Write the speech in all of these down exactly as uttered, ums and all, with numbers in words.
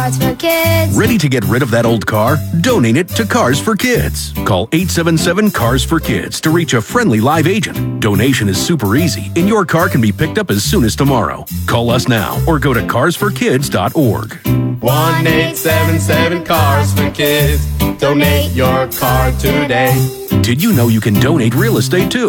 Cars for Kids. Ready to get rid of that old car? Donate it to Cars for Kids. Call eight seven seven, CARS for Kids to reach a friendly live agent. Donation is super easy, and your car can be picked up as soon as tomorrow. Call us now or go to cars for kids dot org. one eight seven seven, CARS for Kids. Donate your car today. Did you know you can donate real estate too?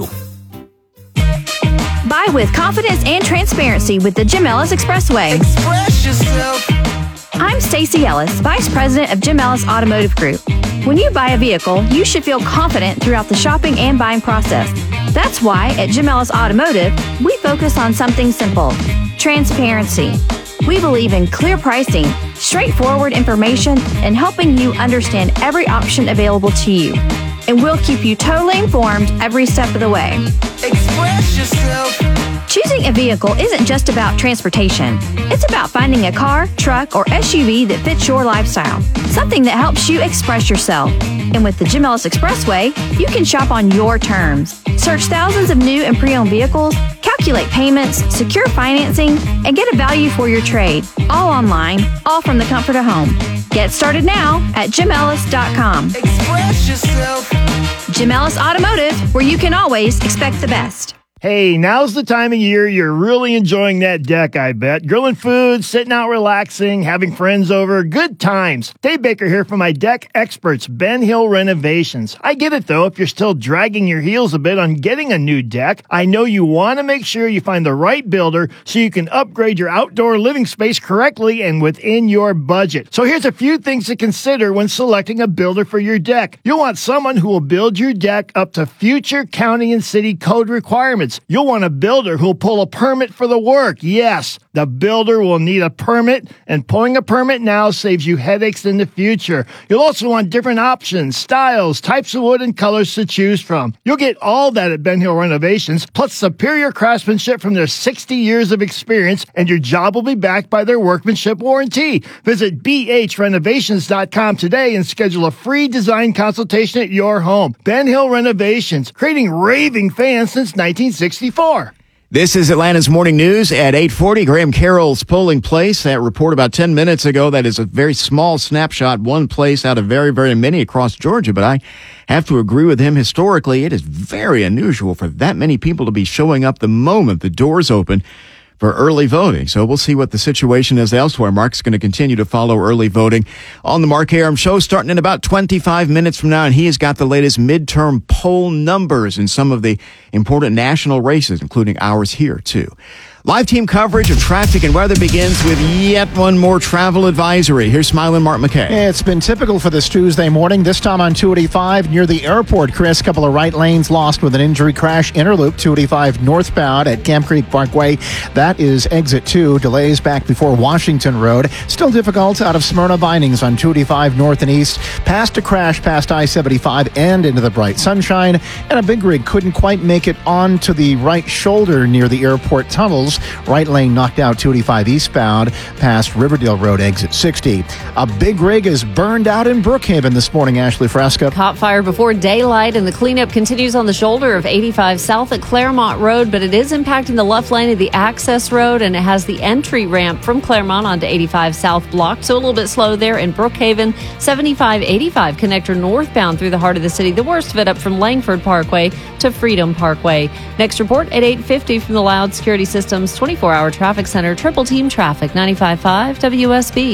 Buy with confidence and transparency with the Jim Ellis Expressway. Express yourself. I'm Stacey Ellis, Vice President of Jim Ellis Automotive Group. When you buy a vehicle, you should feel confident throughout the shopping and buying process. That's why at Jim Ellis Automotive, we focus on something simple: transparency. We believe in clear pricing, straightforward information, and helping you understand every option available to you. And we'll keep you totally informed every step of the way. Express yourself. Choosing a vehicle isn't just about transportation. It's about finding a car, truck, or S U V that fits your lifestyle. Something that helps you express yourself. And with the Jim Ellis Expressway, you can shop on your terms. Search thousands of new and pre-owned vehicles, calculate payments, secure financing, and get a value for your trade. All online, all from the comfort of home. Get started now at jim ellis dot com. Express yourself. Jim Ellis Automotive, where you can always expect the best. Hey, now's the time of year you're really enjoying that deck, I bet. Grilling food, sitting out relaxing, having friends over, good times. Dave Baker here from my deck experts, Ben Hill Renovations. I get it though, if you're still dragging your heels a bit on getting a new deck, I know you want to make sure you find the right builder so you can upgrade your outdoor living space correctly and within your budget. So here's a few things to consider when selecting a builder for your deck. You'll want someone who will build your deck up to future county and city code requirements. You'll want a builder who'll pull a permit for the work. Yes, the builder will need a permit, and pulling a permit now saves you headaches in the future. You'll also want different options, styles, types of wood, and colors to choose from. You'll get all that at Ben Hill Renovations, plus superior craftsmanship from their sixty years of experience, and your job will be backed by their workmanship warranty. Visit b h renovations dot com today and schedule a free design consultation at your home. Ben Hill Renovations, creating raving fans since nineteen sixty-four. This is Atlanta's Morning News at eight forty. Graham Carroll's polling place. That report about ten minutes ago. That is a very small snapshot, one place out of very, very many across Georgia. But I have to agree with him. Historically, it is very unusual for that many people to be showing up the moment the doors open for early voting. So we'll see what the situation is elsewhere. Mark's going to continue to follow early voting on the Mark Arum Show starting in about twenty-five minutes from now. And he has got the latest midterm poll numbers in some of the important national races, including ours here, too. Live team coverage of traffic and weather begins with yet one more travel advisory. Here's Smiling Mark McKay. It's been typical for this Tuesday morning, this time on two eighty-five near the airport. Chris, couple of right lanes lost with an injury crash. Interloop two eighty-five northbound at Camp Creek Parkway. That is exit two. Delays back before Washington Road. Still difficult out of Smyrna Vinings on two eighty-five north and east. Past a crash past I seventy-five and into the bright sunshine. And a big rig couldn't quite make it onto the right shoulder near the airport tunnels. Right lane knocked out two eighty-five eastbound past Riverdale Road, exit sixty. A big rig is burned out in Brookhaven this morning, Ashley Fresca. Caught fire before daylight, and the cleanup continues on the shoulder of eighty-five south at Claremont Road, but it is impacting the left lane of the access road, and it has the entry ramp from Claremont onto eighty-five south blocked, so a little bit slow there in Brookhaven. seventy-five eighty-five connector northbound through the heart of the city. The worst of it up from Langford Parkway to Freedom Parkway. Next report at eight fifty from the Loud Security Systems twenty-four hour traffic center. Triple Team Traffic, ninety-five point five W S B.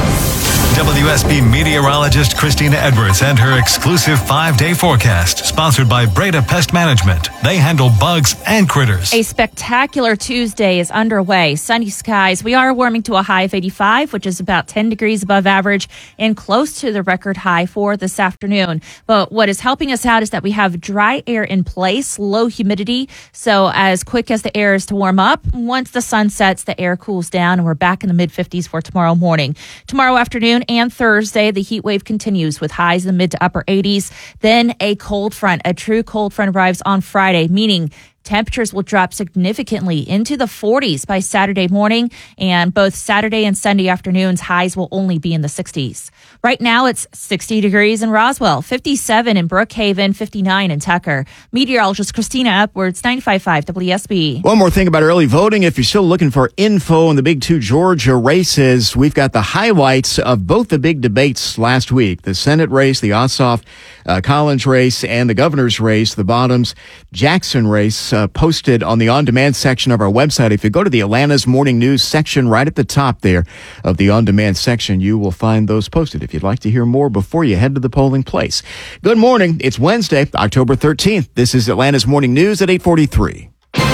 W S B meteorologist Christina Edwards and her exclusive five-day forecast, sponsored by Breda Pest Management. They handle bugs and critters. A spectacular Tuesday is underway. Sunny skies. We are warming to a high of eighty-five, which is about ten degrees above average and close to the record high for this afternoon. But what is helping us out is that we have dry air in place, low humidity. So as quick as the air is to warm up, once the sun sets, the air cools down, and we're back in the mid fifties for tomorrow morning. Tomorrow afternoon and Thursday, the heat wave continues with highs in the mid to upper eighties. Then a cold front, a true cold front arrives on Friday, meaning Temperatures will drop significantly into the forties by Saturday morning, and both Saturday and Sunday afternoons highs will only be in the sixties. Right now, it's sixty degrees in Roswell, fifty-seven in Brookhaven, fifty-nine in Tucker. Meteorologist Christina Edwards, ninety-five point five W S B. One more thing about early voting. If you're still looking for info on the big two Georgia races, we've got the highlights of both the big debates last week. The Senate race, the Ossoff uh, Collins race, and the governor's race, the Bottoms Jackson race, uh, posted on the on-demand section of our website. If you go to the Atlanta's Morning News section right at the top there of the on-demand section, you will find those posted if you'd like to hear more before you head to the polling place. Good morning. It's Wednesday, October thirteenth. This is Atlanta's Morning News at eight forty-three.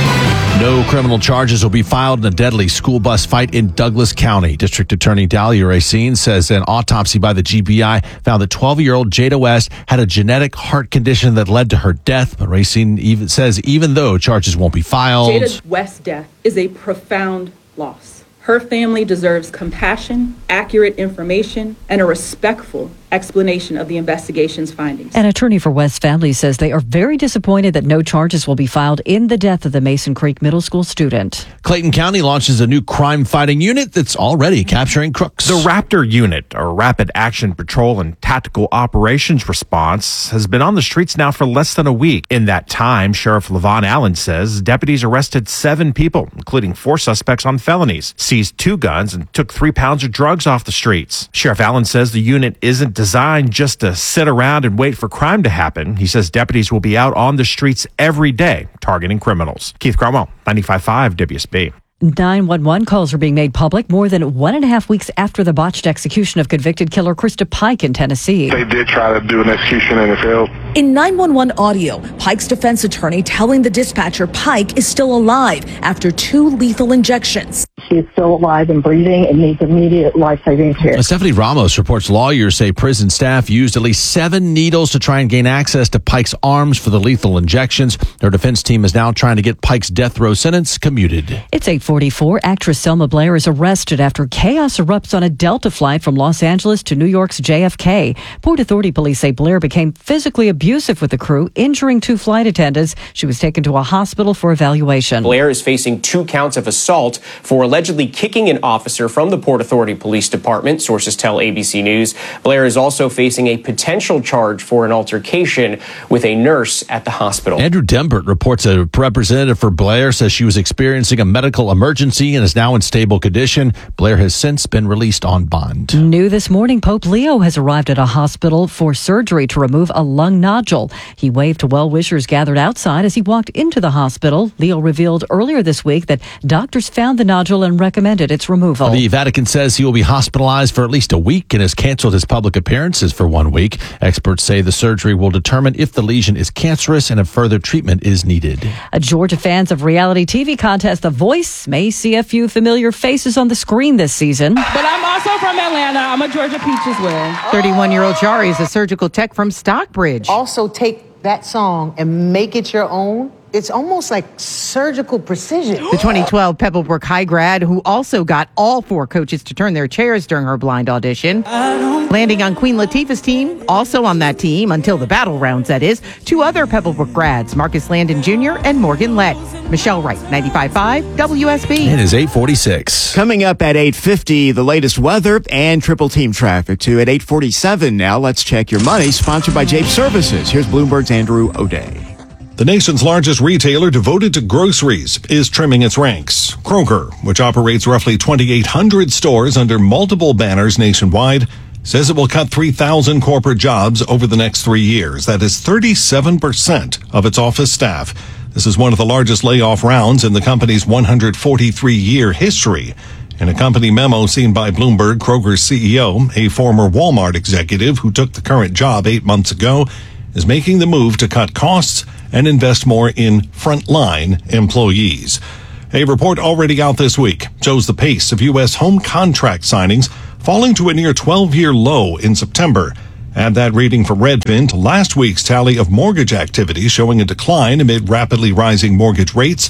No criminal charges will be filed in a deadly school bus fight in Douglas County. District Attorney Dahlia Racine says an autopsy by the G B I found that twelve-year-old Jada West had a genetic heart condition that led to her death. But Racine even says even though charges won't be filed, Jada West's death is a profound loss. Her family deserves compassion, accurate information, and a respectful explanation of the investigation's findings. An attorney for West's family says they are very disappointed that no charges will be filed in the death of the Mason Creek Middle School student. Clayton County launches a new crime-fighting unit that's already capturing crooks. The Raptor Unit, or Rapid Action Patrol and Tactical Operations Response, has been on the streets now for less than a week. In that time, Sheriff Levon Allen says deputies arrested seven people, including four suspects on felonies, seized two guns, and took three pounds of drugs off the streets. Sheriff Allen says the unit isn't designed just to sit around and wait for crime to happen. He says deputies will be out on the streets every day targeting criminals. Keith Cromwell, ninety-five point five W S B. nine one one calls are being made public more than one and a half weeks after the botched execution of convicted killer Krista Pike in Tennessee. They did try to do an execution and it failed. In nine one one audio, Pike's defense attorney telling the dispatcher Pike is still alive after two lethal injections. She is still alive and breathing and needs immediate life-saving care. Stephanie Ramos reports lawyers say prison staff used at least seven needles to try and gain access to Pike's arms for the lethal injections. Their defense team is now trying to get Pike's death row sentence commuted. It's eight forty-four. Actress Selma Blair is arrested after chaos erupts on a Delta flight from Los Angeles to New York's J F K. Port Authority police say Blair became physically abusive with the crew, injuring two flight attendants. She was taken to a hospital for evaluation. Blair is facing two counts of assault for allegedly kicking an officer from the Port Authority Police Department, sources tell A B C News. Blair is also facing a potential charge for an altercation with a nurse at the hospital. Andrew Dembert reports a representative for Blair says she was experiencing a medical emergency and is now in stable condition. Blair has since been released on bond. New this morning, Pope Leo has arrived at a hospital for surgery to remove a lung nodule. He waved to well-wishers gathered outside as he walked into the hospital. Leo revealed earlier this week that doctors found the nodule and recommended its removal. The Vatican says he will be hospitalized for at least a week and has canceled his public appearances for one week. Experts say the surgery will determine if the lesion is cancerous and if further treatment is needed. A Georgia fans of reality T V contest The Voice may see a few familiar faces on the screen this season. But I'm also from Atlanta. I'm a Georgia Peach as well. thirty-one-year-old Jari is a surgical tech from Stockbridge. Also take that song and make it your own. It's almost like surgical precision. The twenty twelve Pebblebrook High grad, who also got all four coaches to turn their chairs during her blind audition. Landing on Queen Latifah's team, also on that team, until the battle rounds, that is, two other Pebblebrook grads, Marcus Landon Junior and Morgan Lett. Michelle Wright, ninety-five point five W S B. It is eight forty-six. Coming up at eight fifty, the latest weather and triple team traffic. To at eight forty-seven now, let's check your money, sponsored by Jape Services. Here's Bloomberg's Andrew O'Day. The nation's largest retailer devoted to groceries is trimming its ranks. Kroger, which operates roughly twenty-eight hundred stores under multiple banners nationwide, says it will cut three thousand corporate jobs over the next three years. That is thirty-seven percent of its office staff. This is one of the largest layoff rounds in the company's one hundred forty-three year history. In a company memo seen by Bloomberg, Kroger's C E O, a former Walmart executive who took the current job eight months ago, is making the move to cut costs and invest more in frontline employees. A report already out this week shows the pace of U S home contract signings falling to a near twelve-year low in September. Add that reading from Redfin to last week's tally of mortgage activity showing a decline amid rapidly rising mortgage rates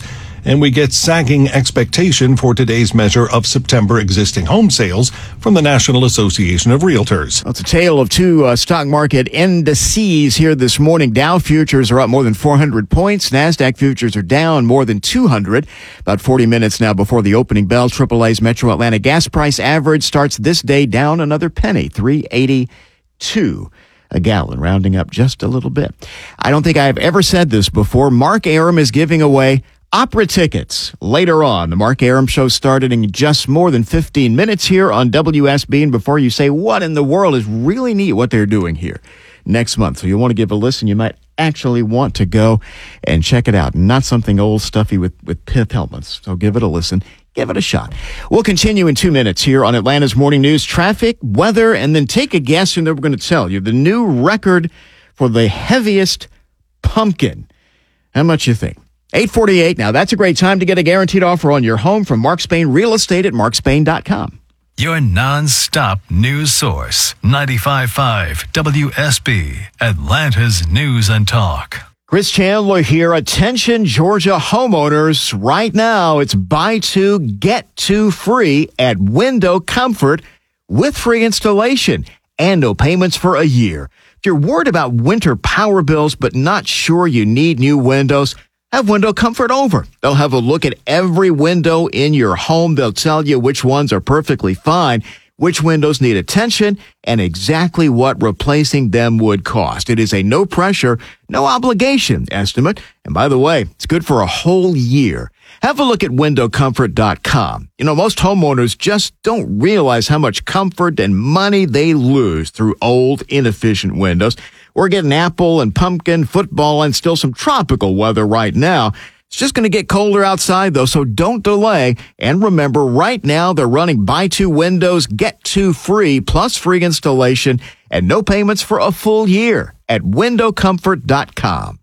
And we get sagging expectation for today's measure of September existing home sales from the National Association of Realtors. Well, it's a tale of two uh, stock market indices here this morning. Dow futures are up more than four hundred points. NASDAQ futures are down more than two hundred. About forty minutes now before the opening bell, triple A's Metro Atlanta gas price average starts this day down another penny, three eighty-two a gallon, rounding up just a little bit. I don't think I've ever said this before. Mark Arum is giving away opera tickets later on. The Mark Arum Show started in just more than fifteen minutes here on W S B. And before you say, what in the world, is really neat what they're doing here next month. So you want to give a listen. You might actually want to go and check it out. Not something old stuffy with, with pith helmets. So give it a listen. Give it a shot. We'll continue in two minutes here on Atlanta's Morning News. Traffic, weather, and then take a guess, and then we're going to tell you the new record for the heaviest pumpkin. How much you think? eight forty-eight. Now, that's a great time to get a guaranteed offer on your home from Mark Spain Real Estate at mark spain dot com. Your non-stop news source, ninety-five point five W S B, Atlanta's News and Talk. Chris Chandler here. Attention, Georgia homeowners. Right now, it's buy two, get two free at Window Comfort with free installation and no payments for a year. If you're worried about winter power bills but not sure you need new windows, have Window Comfort over. They'll have a look at every window in your home. They'll tell you which ones are perfectly fine, which windows need attention, and exactly what replacing them would cost. It is a no pressure, no obligation estimate. And by the way, it's good for a whole year. Have a look at window comfort dot com. You know, most homeowners just don't realize how much comfort and money they lose through old, inefficient windows. We're getting apple and pumpkin, football, and still some tropical weather right now. It's just going to get colder outside, though, so don't delay. And remember, right now, they're running buy two windows, get two free, plus free installation, and no payments for a full year at window comfort dot com.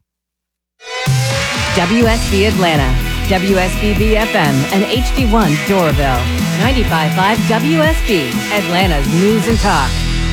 W S B Atlanta, W S B B F M, and H D one Doraville. ninety-five point five W S B, Atlanta's News and Talk.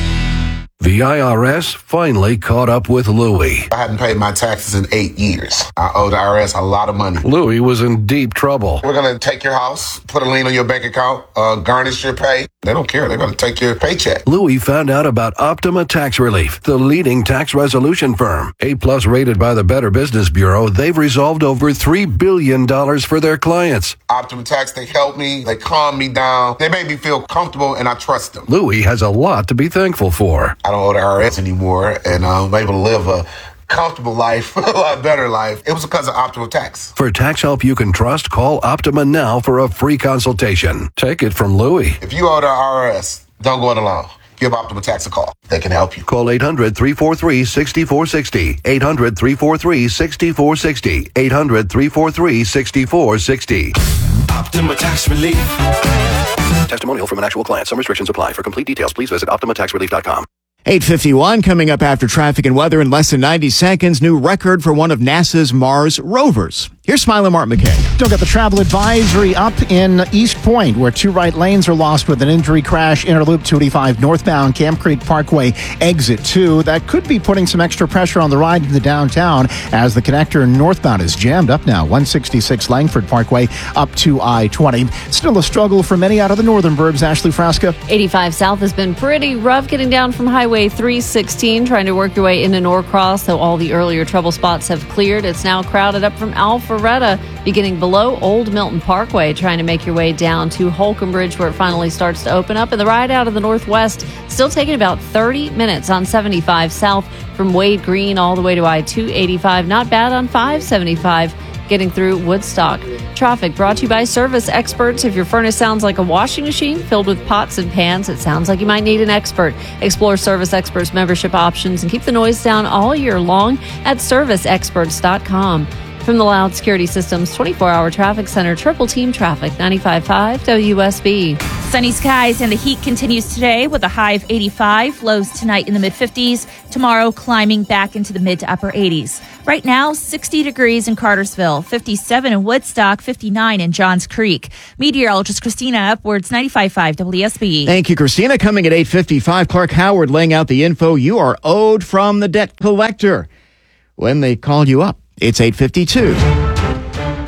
The I R S finally caught up with Louie. I hadn't paid my taxes in eight years. I owe the I R S a lot of money. Louie was in deep trouble. We're going to take your house, put a lien on your bank account, uh, garnish your pay. They don't care. They're going to take your paycheck. Louie found out about Optima Tax Relief, the leading tax resolution firm. A-plus rated by the Better Business Bureau, they've resolved over three billion dollars for their clients. Optima Tax, they help me. They calm me down. They make me feel comfortable, and I trust them. Louie has a lot to be thankful for. I don't owe the I R S anymore, and I'm able to live a comfortable life, a lot better life. It was because of Optima Tax. For tax help you can trust, call Optima now for a free consultation. Take it from Louie. If you owe the I R S, don't go it alone. Give Optima Tax a call. They can help you. Call eight hundred, three four three, six four six zero. eight hundred, three four three, six four six zero. eight hundred, three four three, six four six zero. Optima Tax Relief. Testimonial from an actual client. Some restrictions apply. For complete details, please visit optima tax relief dot com. eight fifty-one coming up after traffic and weather in less than ninety seconds. New record for one of NASA's Mars rovers. Here's Smiler Martin McKay. Still got the travel advisory up in East Point, where two right lanes are lost with an injury crash. Interloop two eighty-five northbound, Camp Creek Parkway, exit two. That could be putting some extra pressure on the ride into downtown as the connector northbound is jammed up now. one sixty-six Langford Parkway up to I twenty. Still a struggle for many out of the northern burbs. Ashley Frasca. eighty-five South has been pretty rough getting down from Highway three sixteen, trying to work your way into Norcross, though all the earlier trouble spots have cleared. It's now crowded up from Alpharetta, beginning below Old Milton Parkway, trying to make your way down to Holcomb Bridge, where it finally starts to open up. And the ride out of the northwest still taking about thirty minutes on seventy-five South from Wade Green all the way to I two eighty-five. Not bad on five seventy-five. Getting through Woodstock. Traffic brought to you by Service Experts. If your furnace sounds like a washing machine filled with pots and pans, it sounds like you might need an expert. Explore Service Experts membership options and keep the noise down all year long at service experts dot com. From the Loud Security Systems twenty-four hour Traffic Center, Triple Team Traffic, ninety-five point five W S B. Sunny skies and the heat continues today with a high of eighty-five. Lows tonight in the mid fifties. Tomorrow climbing back into the mid to upper eighties. Right now, sixty degrees in Cartersville, fifty-seven in Woodstock, fifty-nine in Johns Creek. Meteorologist Christina Upwards, ninety-five point five W S B. Thank you, Christina. Coming at eight fifty-five, Clark Howard laying out the info you are owed from the debt collector when they call you up. It's eight fifty-two.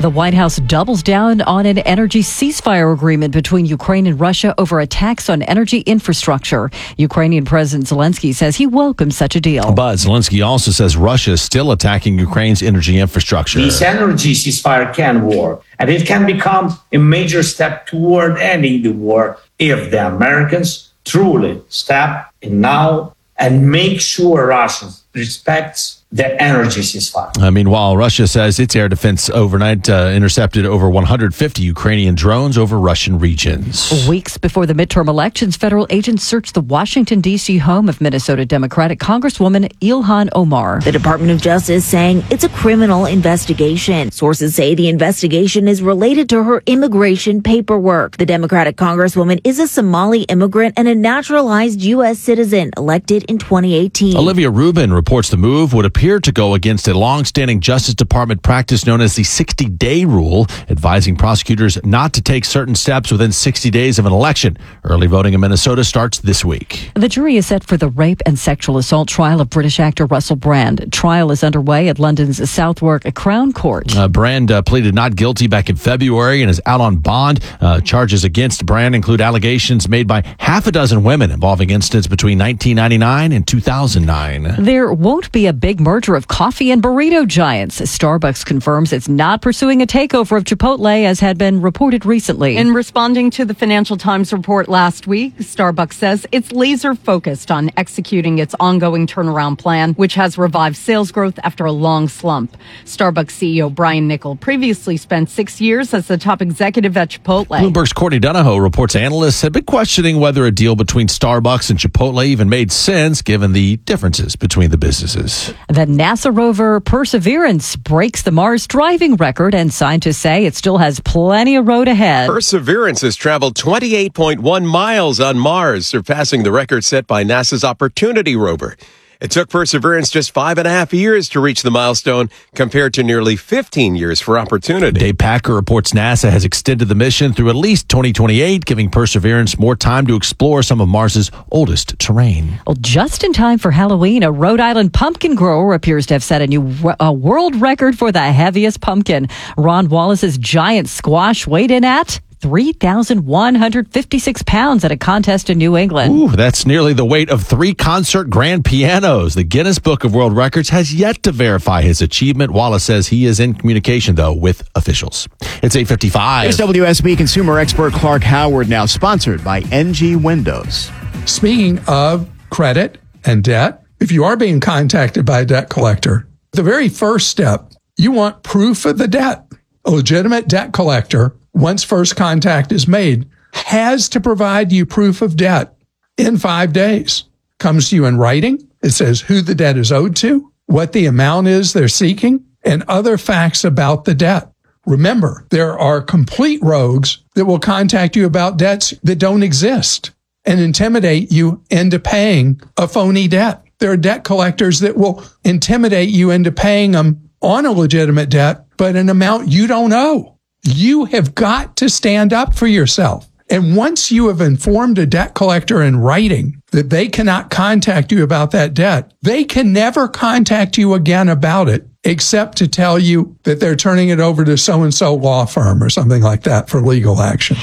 The White House doubles down on an energy ceasefire agreement between Ukraine and Russia over attacks on energy infrastructure. Ukrainian President Zelensky says he welcomes such a deal. But Zelensky also says Russia is still attacking Ukraine's energy infrastructure. This energy ceasefire can work, and it can become a major step toward ending the war if the Americans truly step in now and make sure Russia respects the energy ceasefire. Uh, meanwhile, Russia says its air defense overnight uh, intercepted over one hundred fifty Ukrainian drones over Russian regions. Weeks before the midterm elections, federal agents searched the Washington, D C home of Minnesota Democratic Congresswoman Ilhan Omar. The Department of Justice saying it's a criminal investigation. Sources say the investigation is related to her immigration paperwork. The Democratic Congresswoman is a Somali immigrant and a naturalized U S citizen elected in twenty eighteen. Olivia Rubin reports the move would appear to go against a long-standing Justice Department practice known as the sixty-day rule, advising prosecutors not to take certain steps within sixty days of an election. Early voting in Minnesota starts this week. The jury is set for the rape and sexual assault trial of British actor Russell Brand. Trial is underway at London's Southwark Crown Court. Uh, Brand uh, pleaded not guilty back in February and is out on bond. Uh, charges against Brand include allegations made by half a dozen women involving incidents between nineteen ninety-nine and two thousand nine. There won't be a big merger of coffee and burrito giants. Starbucks confirms it's not pursuing a takeover of Chipotle, as had been reported recently. In responding to the Financial Times report last week, Starbucks says it's laser focused on executing its ongoing turnaround plan, which has revived sales growth after a long slump. Starbucks C E O Brian Niccol previously spent six years as the top executive at Chipotle. Bloomberg's Courtney Donahoe reports analysts have been questioning whether a deal between Starbucks and Chipotle even made sense given the differences between the businesses. The NASA rover Perseverance breaks the Mars driving record, and scientists say it still has plenty of road ahead. Perseverance has traveled twenty-eight point one miles on Mars, surpassing the record set by NASA's Opportunity rover. It took Perseverance just five and a half years to reach the milestone, compared to nearly fifteen years for Opportunity. Dave Packer reports NASA has extended the mission through at least twenty twenty-eight, giving Perseverance more time to explore some of Mars's oldest terrain. Well, just in time for Halloween, a Rhode Island pumpkin grower appears to have set a new a world record for the heaviest pumpkin. Ron Wallace's giant squash weighed in at three thousand one hundred fifty-six pounds at a contest in New England. Ooh, that's nearly the weight of three concert grand pianos. The Guinness Book of World Records has yet to verify his achievement. Wallace says he is in communication, though, with officials. It's eight fifty-five. It's W S B consumer expert Clark Howard, now sponsored by N G Windows. Speaking of credit and debt, if you are being contacted by a debt collector, the very first step, you want proof of the debt. A legitimate debt collector, once first contact is made, has to provide you proof of debt in five days. Comes to you in writing. It says who the debt is owed to, what the amount is they're seeking, and other facts about the debt. Remember, there are complete rogues that will contact you about debts that don't exist and intimidate you into paying a phony debt. There are debt collectors that will intimidate you into paying them on a legitimate debt, but an amount you don't owe. You have got to stand up for yourself. And once you have informed a debt collector in writing that they cannot contact you about that debt, they can never contact you again about it, except to tell you that they're turning it over to so-and-so law firm or something like that for legal action.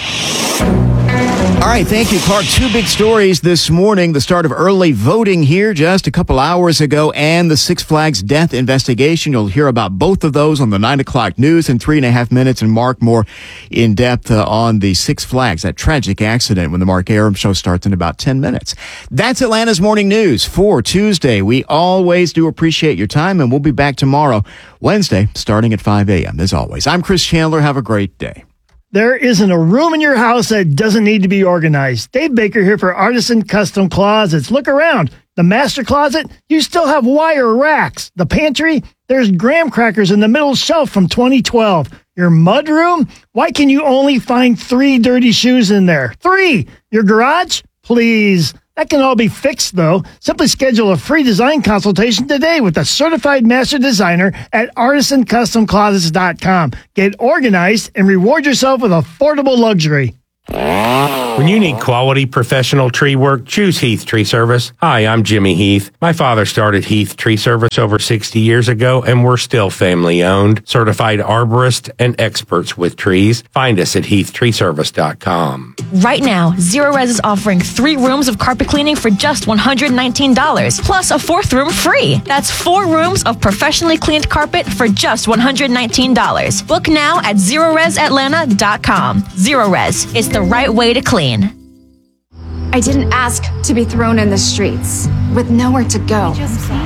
All right, thank you, Clark. Two big stories this morning. The start of early voting here just a couple hours ago, and the Six Flags death investigation. You'll hear about both of those on the nine o'clock news in three and a half minutes, and Mark more in depth uh, on the Six Flags, that tragic accident when the Mark Arum Show starts in about ten minutes. That's Atlanta's Morning News for Tuesday. We always do appreciate your time, and we'll be back tomorrow, Wednesday, starting at five a.m. As always, I'm Chris Chandler. Have a great day. There isn't a room in your house that doesn't need to be organized. Dave Baker here for Artisan Custom Closets. Look around. The master closet, you still have wire racks. The pantry, there's graham crackers in the middle shelf from twenty twelve. Your mud room, why can you only find three dirty shoes in there? Three! Your garage? Please. That can all be fixed, though. Simply schedule a free design consultation today with a certified master designer at artisan custom closets dot com. Get organized and reward yourself with affordable luxury. When you need quality professional tree work, choose Heath Tree Service. Hi, I'm Jimmy Heath. My father started Heath Tree Service over sixty years ago, and we're still family owned. Certified arborists and experts with trees. Find us at heath tree service dot com. Right now, Zero Res is offering three rooms of carpet cleaning for just one hundred nineteen dollars, plus a fourth room free. That's four rooms of professionally cleaned carpet for just one hundred nineteen dollars. Book now at zero res atlanta dot com. Zero Res, it's the right way to clean. I didn't ask to be thrown in the streets with nowhere to go.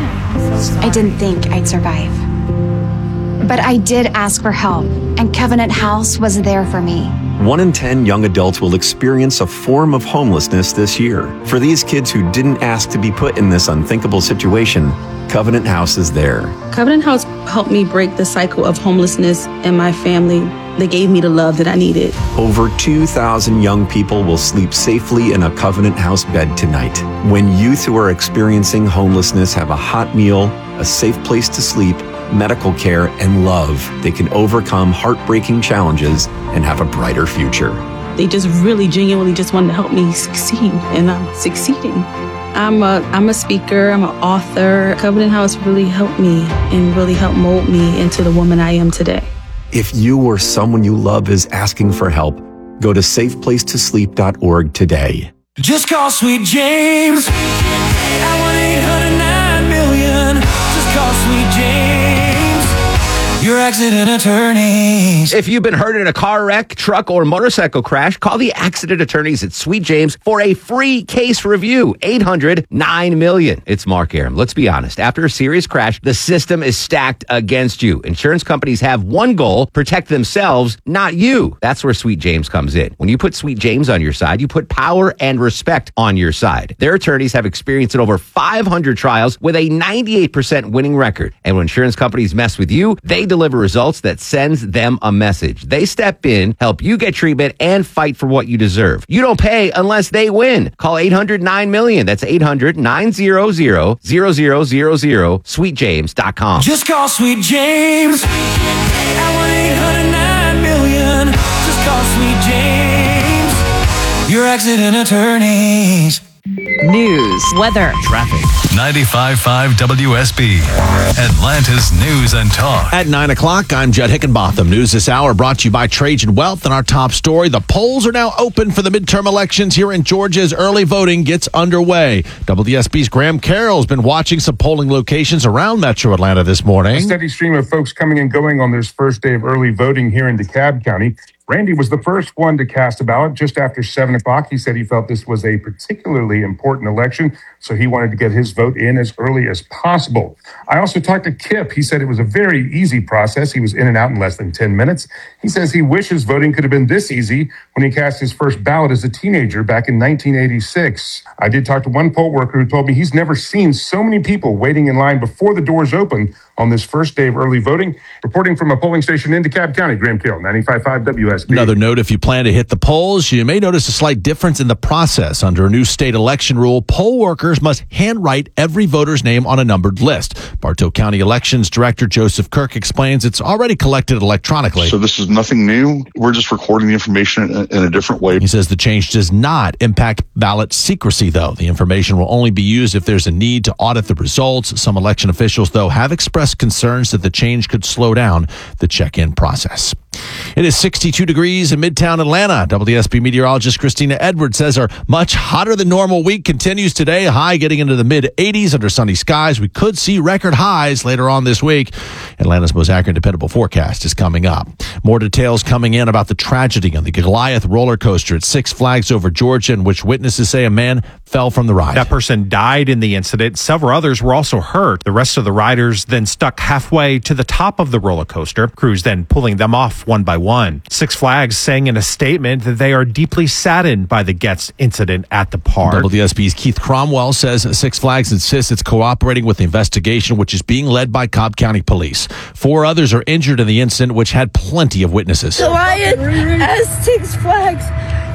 I didn't think I'd survive. But I did ask for help, and Covenant House was there for me. One in ten young adults will experience a form of homelessness this year. For these kids who didn't ask to be put in this unthinkable situation, Covenant House is there. Covenant House helped me break the cycle of homelessness in my family. They gave me the love that I needed. Over two thousand young people will sleep safely in a Covenant House bed tonight. When youth who are experiencing homelessness have a hot meal, a safe place to sleep, medical care, and love, they can overcome heartbreaking challenges and have a brighter future. They just really genuinely just wanted to help me succeed, and I'm succeeding. I'm a, I'm a speaker, I'm an author. Covenant House really helped me and really helped mold me into the woman I am today. If you or someone you love is asking for help, go to safe place to sleep dot org today. Just call Sweet James at one eight hundred nine million. Just call Sweet James, your accident attorneys. If you've been hurt in a car wreck, truck, or motorcycle crash, call the accident attorneys at Sweet James for a free case review. eight hundred nine million. It's Mark Aram. Let's be honest. After a serious crash, the system is stacked against you. Insurance companies have one goal: protect themselves, not you. That's where Sweet James comes in. When you put Sweet James on your side, you put power and respect on your side. Their attorneys have experience in over five hundred trials with a ninety-eight percent winning record. And when insurance companies mess with you, they deliver results that sends them a message. They step in, help you get treatment, and fight for what you deserve. You don't pay unless they win. Call eight hundred nine million. That's eight hundred nine hundred zero zero zero zero. sweet james dot com. Just call Sweet James at one eight hundred nine million. Just call Sweet James, your accident attorneys. News, weather, traffic. ninety-five point five W S B, Atlanta's News and Talk. At nine o'clock, I'm Judd Hickenbotham. News this hour brought to you by Trajan Wealth. And our top story, the polls are now open for the midterm elections here in Georgia as early voting gets underway. W S B's Graham Carroll has been watching some polling locations around Metro Atlanta this morning. A steady stream of folks coming and going on this first day of early voting here in DeKalb County. Randy was the first one to cast a ballot just after seven o'clock. He said he felt this was a particularly important election, so he wanted to get his vote in as early as possible. I also talked to Kip. He said it was a very easy process. He was in and out in less than ten minutes. He says he wishes voting could have been this easy when he cast his first ballot as a teenager back in nineteen eighty-six. I did talk to one poll worker who told me he's never seen so many people waiting in line before the doors open on this first day of early voting. Reporting from a polling station in DeKalb County, Graham Carroll, ninety-five point five W S B. Another note, if you plan to hit the polls, you may notice a slight difference in the process. Under a new state election rule, poll workers must handwrite every voter's name on a numbered list. Bartow County Elections Director Joseph Kirk explains it's already collected electronically. So this is nothing new. We're just recording the information in, in a different way. He says the change does not impact ballot secrecy, though. The information will only be used if there's a need to audit the results. Some election officials, though, have expressed concerns that the change could slow down the check-in process. It is sixty-two degrees in Midtown Atlanta. W S B meteorologist Christina Edwards says our much hotter than normal week continues today. High getting into the mid eighties under sunny skies. We could see record highs later on this week. Atlanta's most accurate and dependable forecast is coming up. More details coming in about the tragedy on the Goliath roller coaster at Six Flags over Georgia, in which witnesses say a man fell from the ride. That person died in the incident. Several others were also hurt. The rest of the riders then stuck halfway to the top of the roller coaster. Crews then pulling them off one by one. Six Flags saying in a statement that they are deeply saddened by the Getz incident at the park. W S B's Keith Cromwell says Six Flags insists it's cooperating with the investigation, which is being led by Cobb County Police. Four others are injured in the incident, which had plenty of witnesses. Goliath at Six Flags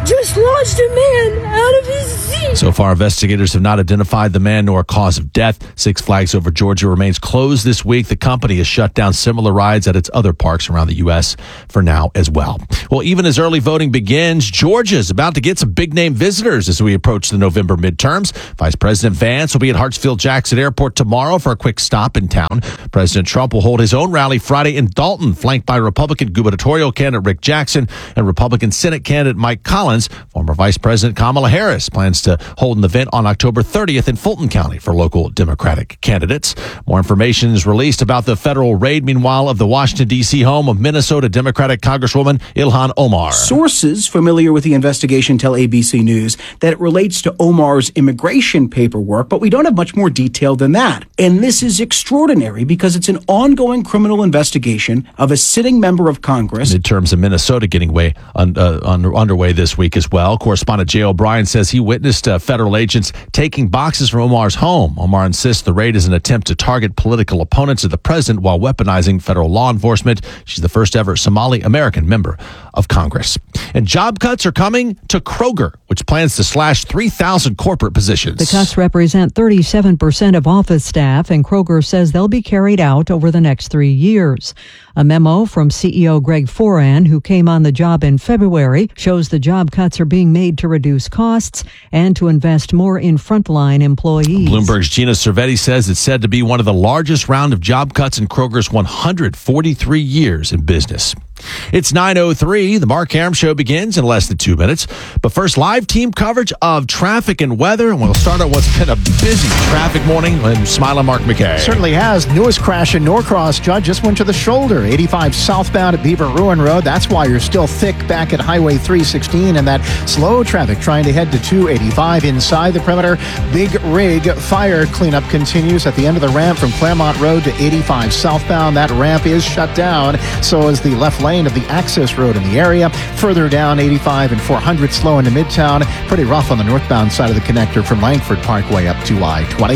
just launched a man out of his seat. So far, investigators have not identified the man nor cause of death. Six Flags Over Georgia remains closed this week. The company has shut down similar rides at its other parks around the U S for now as well. Well, even as early voting begins, Georgia is about to get some big-name visitors as we approach the November midterms. Vice President Vance will be at Hartsfield-Jackson Airport tomorrow for a quick stop in town. President Trump will hold his own rally Friday in Dalton, flanked by Republican gubernatorial candidate Rick Jackson and Republican Senate candidate Mike Collins. Former Vice President Kamala Harris plans to hold an event on October thirtieth in Fulton County for local Democratic candidates. More information is released about the federal raid, meanwhile, of the Washington, D C home of Minnesota Democratic Congresswoman Ilhan Omar. Sources familiar with the investigation tell A B C News that it relates to Omar's immigration paperwork, but we don't have much more detail than that. And this is extraordinary because it's an ongoing criminal investigation of a sitting member of Congress. Midterms in Minnesota getting way un, uh, under, underway this week as well. Correspondent Jay O'Brien says he witnessed uh, federal agents taking boxes from Omar's home. Omar insists the raid is an attempt to target political opponents of the president while weaponizing federal law enforcement. She's the first ever Somali American member of Congress. And job cuts are coming to Kroger, which plans to slash three thousand corporate positions. The cuts represent thirty-seven percent of office staff, and Kroger says they'll be carried out over the next three years. A memo from C E O Greg Foran, who came on the job in February, shows the job cuts are being made to reduce costs and to invest more in frontline employees. Bloomberg's Gina Cervetti says it's said to be one of the largest round of job cuts in Kroger's one hundred forty-three years in business. It's nine oh three. The Mark Arum Show begins in less than two minutes. But first, live team coverage of traffic and weather. And we'll start out what's been a busy traffic morning with Smiling Mark McKay. Certainly has. Newest crash in Norcross, Judd, just went to the shoulder. eighty-five southbound at Beaver Ruin Road. That's why you're still thick back at Highway three sixteen. And that slow traffic trying to head to two eighty-five inside the perimeter. Big Rig fire cleanup continues at the end of the ramp from Claremont Road to eighty-five southbound. That ramp is shut down. So is the left lane of the access road in the area. Further down, eighty-five and four hundred slow into Midtown. Pretty rough on the northbound side of the connector from Langford Parkway up to I twenty.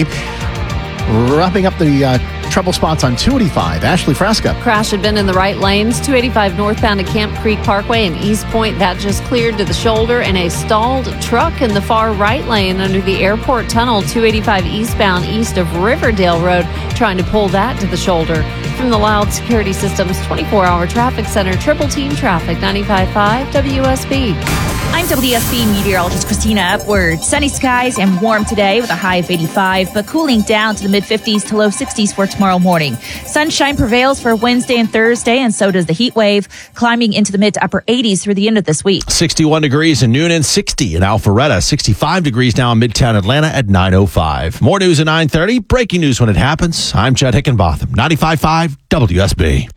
Wrapping up the uh, trouble spots on two eighty-five. Ashley Fresca. Crash had been in the right lanes. two eighty-five northbound to Camp Creek Parkway and East Point. That just cleared to the shoulder. And a stalled truck in the far right lane under the airport tunnel. two eighty-five eastbound east of Riverdale Road. Trying to pull that to the shoulder. From the Loud Security Systems twenty-four hour Traffic Center, Triple Team Traffic, ninety-five point five W S B. I'm W S B meteorologist Christina Upward. Sunny skies and warm today with a high of eighty-five, but cooling down to the mid fifties to low sixties for tomorrow morning. Sunshine prevails for Wednesday and Thursday, and so does the heat wave, climbing into the mid to upper eighties through the end of this week. sixty-one degrees in Noonan, sixty in Alpharetta, sixty-five degrees now in Midtown Atlanta at nine oh five. More news at nine thirty. Breaking news when it happens. I'm Chad Hickenbotham, ninety-five point five W S B.